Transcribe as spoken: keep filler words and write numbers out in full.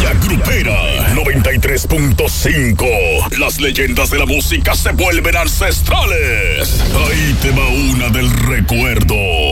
La Grupera noventa y tres punto cinco. Las leyendas de la música se vuelven ancestrales. Ahí te va una del recuerdo.